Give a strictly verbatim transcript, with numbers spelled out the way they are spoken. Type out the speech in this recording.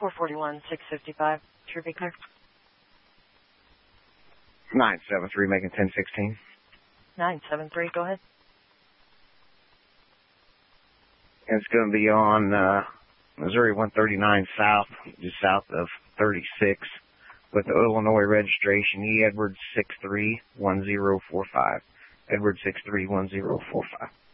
four forty-one, six fifty-five. True be clear. nine seven three, making ten sixteen. nine seven three, go ahead. It's going to be on uh, Missouri one thirty-nine South, just south of thirty-six, with the Illinois registration, E. Edwards six three one zero four five. Edwards six three one zero four five.